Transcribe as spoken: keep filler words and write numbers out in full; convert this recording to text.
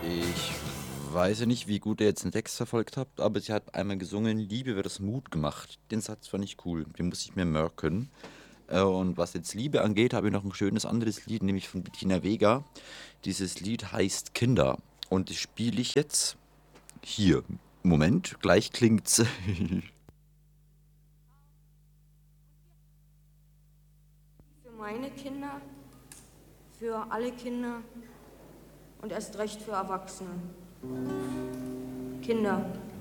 Ich weiß ja nicht, wie gut ihr jetzt den Text verfolgt habt, aber sie hat einmal gesungen, Liebe wird das Mut gemacht. Den Satz fand ich cool, den muss ich mir merken. Äh, und was jetzt Liebe angeht, habe ich noch ein schönes anderes Lied, nämlich von Bettina Vega. Dieses Lied heißt Kinder. Und das spiele ich jetzt hier. Moment, gleich klingt's. Für meine Kinder, für alle Kinder und erst recht für Erwachsene. Kinder.